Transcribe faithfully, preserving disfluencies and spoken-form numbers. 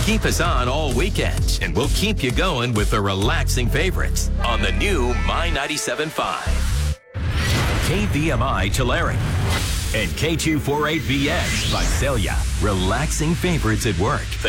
Keep us on all weekends, and we'll keep you going with the relaxing favorites on the new My ninety-seven point five. K V M I Tulare and K two forty-eight V X Visalia. Relaxing favorites at work.